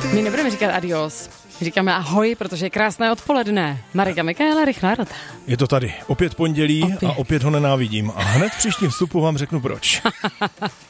My nebudeme říkat adios, říkáme ahoj, protože je krásné odpoledne. Marek a Michaela, rychlá rota. Je to tady, opět pondělí a opět ho nenávidím. A hned v příštím vstupu vám řeknu proč.